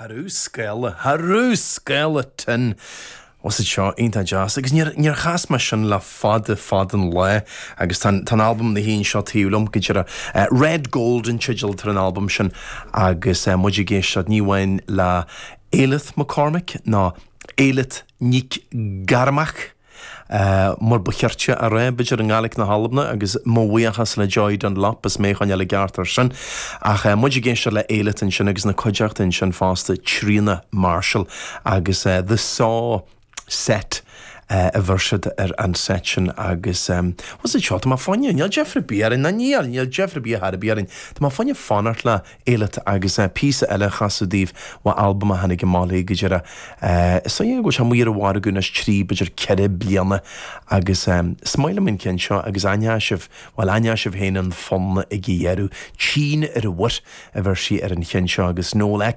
Harú skeleton. Was it seo inta jazz agus níor chas me sin le fadan le agus tan album na hín seo tíúlum go dtíra Red Golden Chigil tar an album sin agus muidir géis seo níhain le Éilith McCormick ná Éilith Nic Garmach mar bucheirte a ré beidir an gálaigh na halbna agus móíachas le joid an lapas méchan le gartar sin ach muidir géis le Éilith sin agus na coideachta sin fásta Trina Marshall agus The Saw set a bhirsead an set sin agus was it seo tá má fáinne níl Jeffrey Bearin na níl Jeffrey Bearin tá má fáinne fanart le Éilith agus písa eile chasúdíh wa album a hanig málaí go dtíra so go se muir a bhhar gúnas trí beidir ceire bliana agus smaile min cin seo agus aineisih héanaan fonna i gcéarú tín ar a bhuir a bhir si ar an chin seo agus nó le